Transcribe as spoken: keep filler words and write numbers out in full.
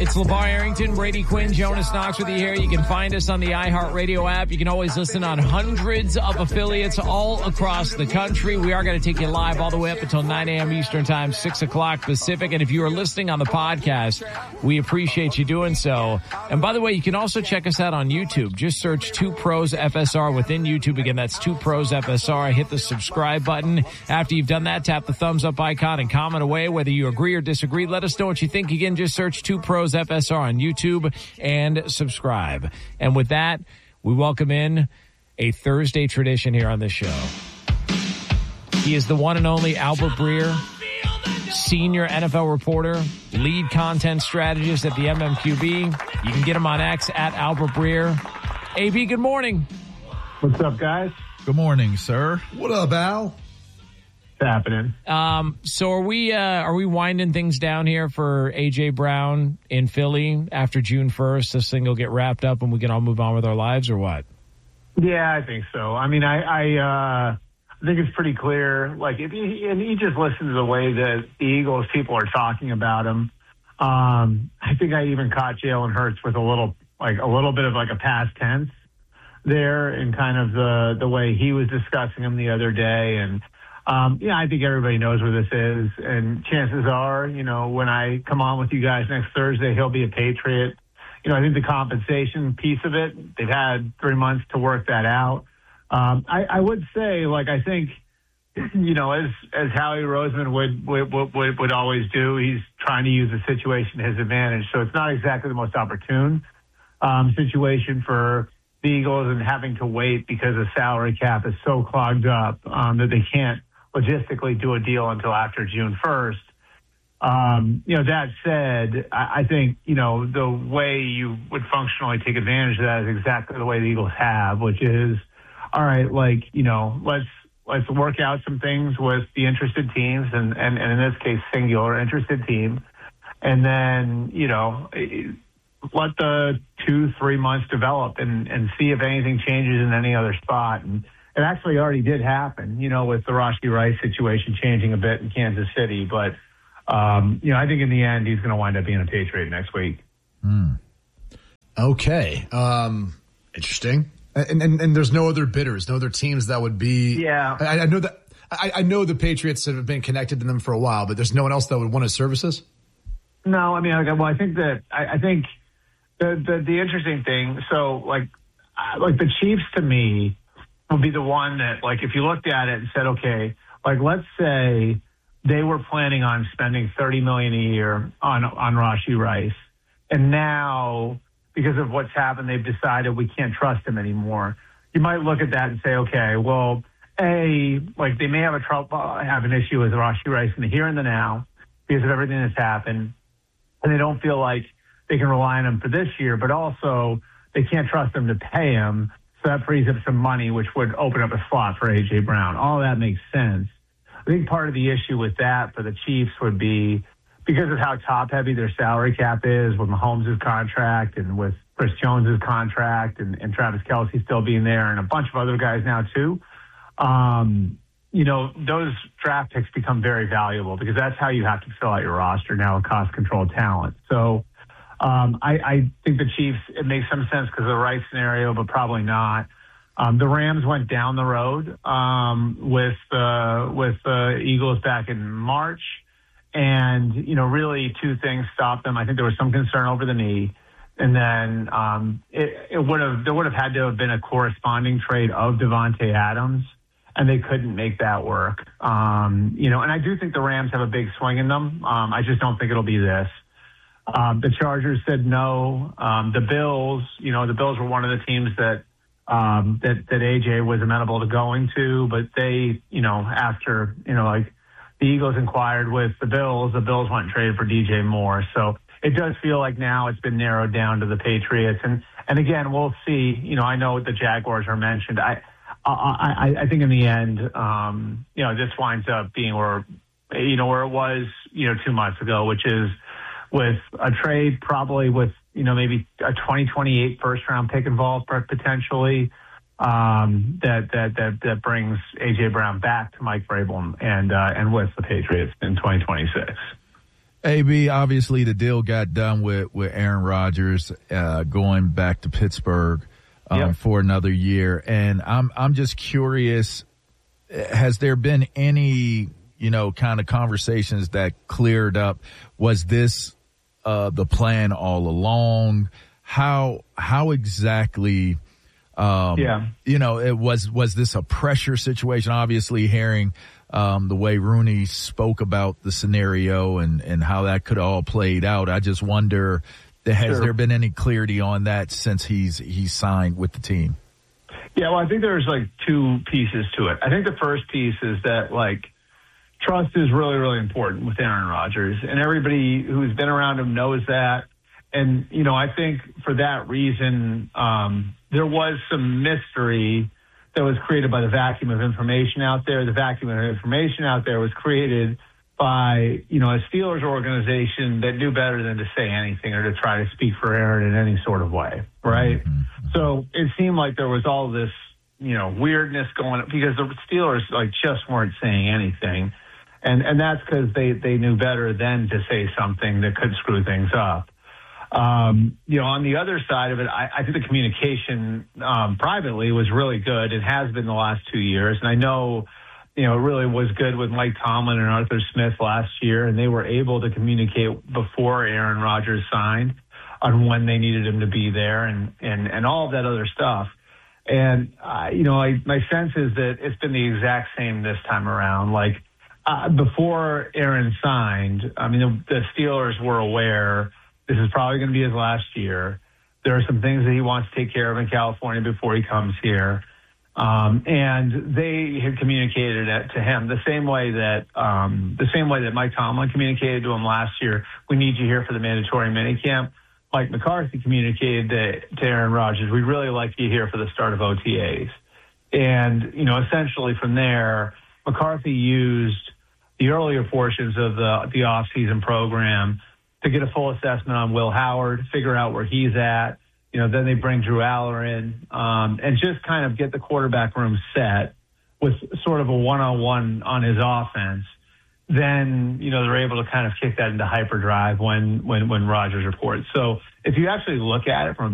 It's LeVar Arrington, Brady Quinn, Jonas Knox with you here. You can find us on the iHeartRadio app. You can always listen on hundreds of affiliates all across the country. We are going to take you live all the way up until nine a.m. Eastern Time, six o'clock Pacific. And if you are listening on the podcast, we appreciate you doing so. And by the way, you can also check us out on YouTube. Just search Two Pros F S R within YouTube. Again, that's Two Pros F S R. Hit the subscribe button. After you've done that, tap the thumbs up icon and comment away whether you agree or disagree. Let us know what you think. Again, just search Two Pros F S R on YouTube and subscribe. And with that, we welcome in a Thursday tradition here on this show. He is the one and only Albert Breer, senior N F L reporter, lead content strategist at the M M Q B. You can get him on X at Albert Breer. A B, good morning. What's up, guys? Good morning, sir. What up, Al? What's happening? Um, so are we uh, are we winding things down here for A J Brown in Philly after June first? This thing will get wrapped up and we can all move on with our lives, or what? Yeah, I think so. I mean, I I, uh, I think it's pretty clear. Like, if you, and you just listen to the way that the Eagles people are talking about him. Um, I think I even caught Jalen Hurts with a little, like a little bit of like a past tense there, and kind of the the way he was discussing him the other day. And Um, yeah, I think everybody knows where this is, and chances are, you know, when I come on with you guys next Thursday, he'll be a Patriot. You know, I think the compensation piece of it, they've had three months to work that out. Um, I, I would say, like, I think, you know, as as Howie Roseman would would, would would always do, he's trying to use the situation to his advantage. So it's not exactly the most opportune um, situation for the Eagles, and having to wait because the salary cap is so clogged up um, that they can't logistically do a deal until after June first. Um, you know, that said, I, I think, you know, the way you would functionally take advantage of that is exactly the way the Eagles have, which is, all right, like, you know, let's let's work out some things with the interested teams, and, and, and in this case, singular interested team. And then, you know, let the two, three months develop and, and see if anything changes in any other spot. And it actually already did happen, you know, with the Rashee Rice situation changing a bit in Kansas City. But, um, you know, I think in the end, he's going to wind up being a Patriot next week. Mm. Okay. Um, interesting. And, and and there's no other bidders, no other teams that would be. Yeah. I, I know that. I, I know the Patriots have been connected to them for a while, but there's no one else that would want his services? No, I mean, well, I think that, I, I think the, the, the interesting thing, so, like, like the Chiefs to me would be the one that, like, if you looked at it and said, okay, like, let's say they were planning on spending thirty million dollars a year on on Rashee Rice, and now, because of what's happened, they've decided we can't trust him anymore. You might look at that and say, okay, well, A, like, they may have a trouble, have an issue with Rashee Rice in the here and the now because of everything that's happened, and they don't feel like they can rely on him for this year, but also they can't trust him to pay him. So that frees up some money, which would open up a slot for A J Brown. All that makes sense. I think part of the issue with that for the Chiefs would be because of how top-heavy their salary cap is with Mahomes' contract and with Chris Jones' contract and, and Travis Kelce still being there and a bunch of other guys now too. Um, you know, those draft picks become very valuable because that's how you have to fill out your roster now with cost-controlled talent. So, Um, I, I think the Chiefs, it makes some sense because of the right scenario, but probably not. Um, the Rams went down the road um, with uh, with the Eagles back in March, and you know, really two things stopped them. I think there was some concern over the knee, and then um, it, it would have there would have had to have been a corresponding trade of Devontae Adams, and they couldn't make that work. Um, you know, and I do think the Rams have a big swing in them. Um, I just don't think it'll be this. Um, the Chargers said no. Um, the Bills, you know, the Bills were one of the teams that um, that that A J was amenable to going to, but they, you know, after, you know, like the Eagles inquired with the Bills, the Bills went and traded for D J Moore. So it does feel like now it's been narrowed down to the Patriots. And, and again, we'll see. You know, I know the Jaguars are mentioned. I I, I, I think in the end, um, you know, this winds up being where, you know, where it was, you know, two months ago, which is with a trade probably with, you know, maybe a twenty twenty-eight first-round pick involved potentially, um, that, that that that brings A J Brown back to Mike Vrabel and uh, and with the Patriots in twenty twenty-six. A B, obviously the deal got done with, with Aaron Rodgers uh, going back to Pittsburgh um, yep. for another year. And I'm I'm just curious, has there been any, you know, kind of conversations that cleared up? Was this uh, the plan all along? How how exactly, um, yeah. you know, it was was this a pressure situation? Obviously, hearing um, the way Rooney spoke about the scenario and, and how that could all played out, I just wonder, has sure. there been any clarity on that since he's he's signed with the team? Yeah, well, I think there's like two pieces to it. I think the first piece is that like trust is really, really important with Aaron Rodgers, and everybody who's been around him knows that. And, you know, I think for that reason, um, there was some mystery that was created by the vacuum of information out there. The vacuum of information out there was created by, you know, a Steelers organization that knew better than to say anything or to try to speak for Aaron in any sort of way, right? Mm-hmm. So it seemed like there was all this, you know, weirdness going on because the Steelers, like, just weren't saying anything. And and that's because they, they knew better than to say something that could screw things up. Um, you know, on the other side of it, I, I think the communication um, privately was really good. It has been the last two years. And I know, you know, it really was good with Mike Tomlin and Arthur Smith last year, and they were able to communicate before Aaron Rodgers signed on when they needed him to be there and, and, and all of that other stuff. And, uh, you know, I, my sense is that it's been the exact same this time around. Like, uh, before Aaron signed, I mean, the, the Steelers were aware this is probably going to be his last year. There are some things that he wants to take care of in California before he comes here. Um, and they had communicated it to him the same way that um, the same way that Mike Tomlin communicated to him last year. We need you here for the mandatory minicamp. Mike McCarthy communicated to, to Aaron Rodgers, we'd really like you here for the start of O T As. And, you know, essentially from there, McCarthy used the earlier portions of the, the off-season program to get a full assessment on Will Howard, figure out where he's at. You know, then they bring Drew Aller in um, and just kind of get the quarterback room set with sort of a one-on-one on his offense. Then, you know, they're able to kind of kick that into hyperdrive when, when, when Rodgers reports. So if you actually look at it from a